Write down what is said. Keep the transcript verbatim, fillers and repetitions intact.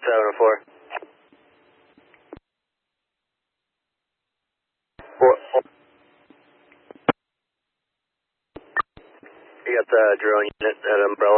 seven oh four. Four, four. You got the drone unit at Umbrella.